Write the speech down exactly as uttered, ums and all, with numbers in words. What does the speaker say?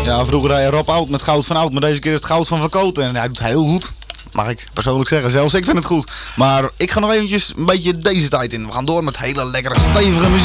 Ja, vroeger hij Rob Oud met goud van Oud, maar deze keer is het goud van Van Koten. En hij doet heel goed. Mag ik persoonlijk zeggen. Zelfs ik vind het goed. Maar ik ga nog eventjes een beetje deze tijd in. We gaan door met hele lekkere stevige muziek.